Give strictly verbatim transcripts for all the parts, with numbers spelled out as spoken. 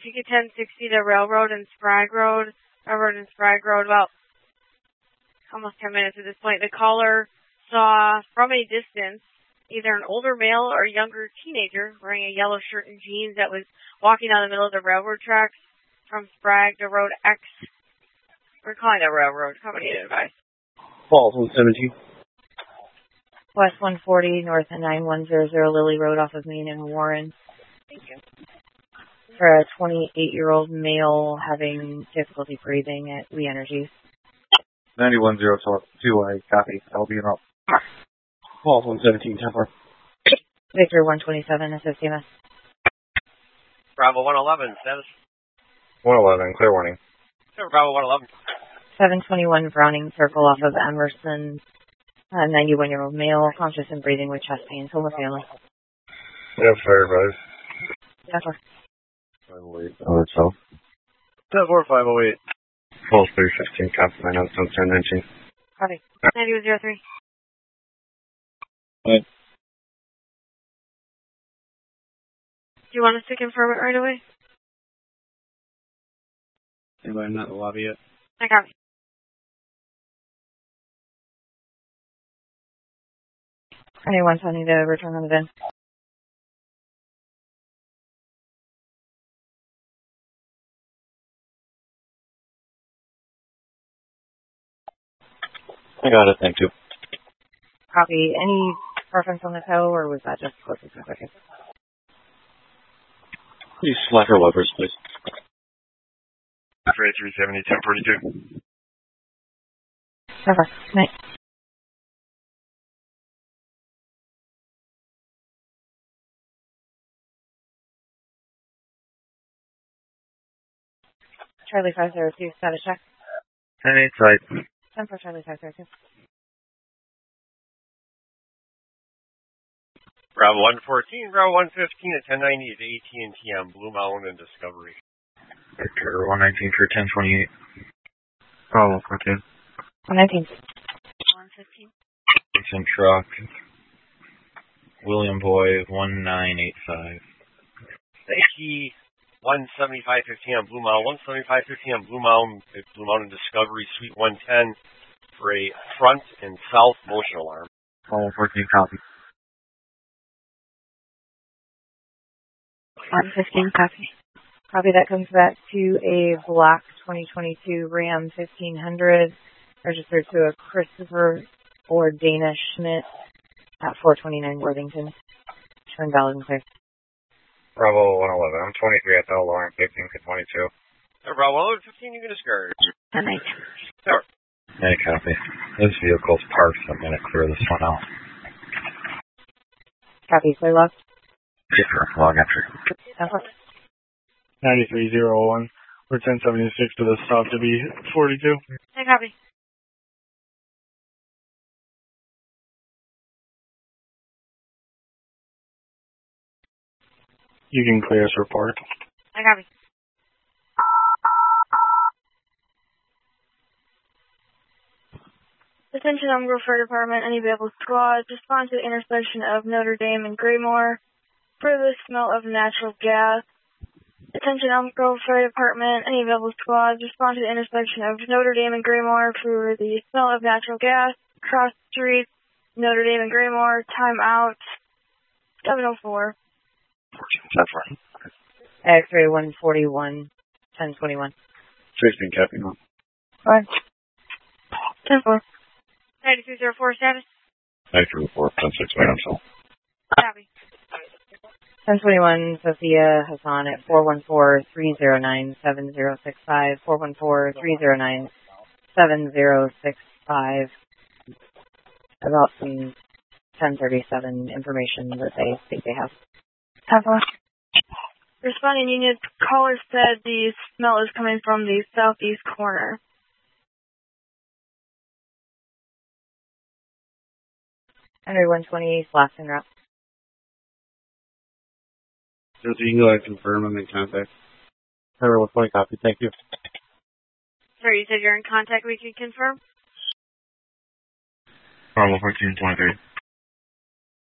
if you could ten sixty to Railroad and Sprague Road. Railroad and Sprague Road, about almost ten minutes at this point. The caller saw from a distance either an older male or younger teenager wearing a yellow shirt and jeans that was walking down the middle of the railroad tracks from Sprague to Road X. We're calling it Railroad. Company to advise. Falls one seventeen. West one forty, north of nine one zero zero Lily Road off of Main and Warren. Thank you. For a twenty-eight-year-old male having difficulty breathing at We Energies. ninety-one zero two, I copy. I'll be in up. Falls one seventeen, Templar. Victor one twenty-seven, assist E M S. Bravo one eleven, status. one eleven, clear warning. Bravo one eleven. seven twenty-one Browning Circle off of Emerson. Uh, ninety-one-year-old male, conscious and breathing with chest pains, home or family. Yeah, fire advice. Templar. five oh eight, oh, itself. ten four, five oh eight. Falls three fifteen, copy, nine oh, ten nineteen. Copy. ninety-one zero three. Right. Do you want us to confirm it right away? Anybody not in the lobby yet? I copy. Anyone planning to return on the bin? I got it, thank you. Copy. Any preference on the tow, or was that just closest and quickest? Please slacker levers, please. three seventy, ten forty-two. Never. Night. Charlie five zero two, status check. ten eight side. ten for Charlie five zero two. Bravo one fourteen, Bravo one fifteen at ten ninety at A T and T on Blue Mountain and Discovery. Victor one nineteen for ten twenty-eight. Bravo fourteen. one nineteen. one fifteen. Jason truck. William Boy one nine eight five. A T one seventy-five fifteen on Blue Mountain, one seventy-five fifteen on Blue Mountain, at Blue Mountain Discovery, Suite one ten for a front and south motion alarm. Bravo fourteen, copy. one fifteen, copy. Copy, that comes back to a black twenty twenty-two Ram fifteen hundred, registered to a Christopher or Dana Schmidt at four twenty-nine Worthington. Turn valid and clear. Bravo one eleven, I'm twenty-three at the alarm, fifteen to twenty-two. Uh, Bravo one fifteen, you can discard. ten eight. Sure. Hey, copy. This vehicle's parked, so I'm going to clear this one out. Copy, clear left. Differ, log entry. ninety-three oh one. We're ten seventy-six to the stop to be forty-two. I copy. You can clear us for park. I copy. Attention, Elm Grove Fire Department, any available squads, respond to the intersection of Notre Dame and Graymore for the smell of natural gas. Attention, Elm Grove Fire Department, any available squads, respond to the intersection of Notre Dame and Graymore for the smell of natural gas. Cross streets, Notre Dame and Graymore, time out, seven oh four. X-ray one forty-one, ten twenty-one. sixteen, copy. Fine. ten four. ninety-three oh four, status. ninety-three oh four, ten six, man, so. Copy. ten twenty-one, Sophia Hassan at four one four, three oh nine, seven oh six five, four one four, three oh nine, seven oh six five. About some ten thirty-seven information that they think they have. Papa. Responding unit, caller said the smell is coming from the southeast corner. Henry one twenty, last in route. So you can go ahead and confirm and make contact. Henry one twenty, copy, thank you. Sorry, you said you're in contact, we can confirm? Bravo fourteen twenty-three.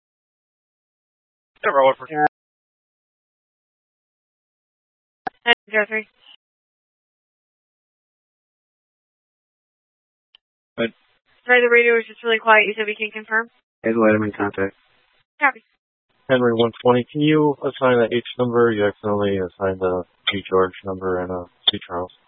Bravo fourteen. zero three. Right. Sorry, the radio was just really quiet. You said we can confirm? Adelaide, I'm in contact. Copy. Henry one twenty, can you assign the H number? You accidentally assigned a C George number and a C Charles.